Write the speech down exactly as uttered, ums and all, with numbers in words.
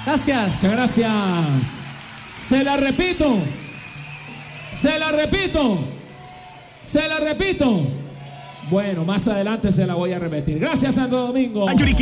Gracias. Muchas gracias. Se la repito. Se la repito. Se la repito. Bueno, más adelante se la voy a repetir. Gracias, Santo Domingo.